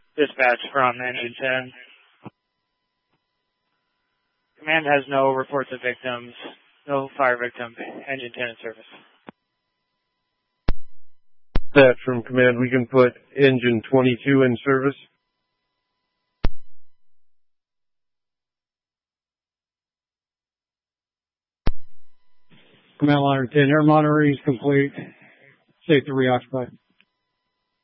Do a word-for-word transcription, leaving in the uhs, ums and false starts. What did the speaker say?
Dispatch from Engine ten. Command has no reports of victims, no fire victim, Engine ten in service. That from Command, we can put Engine twenty-two in service. Command Line ten, air monitoring is complete. Safe to reoccupy.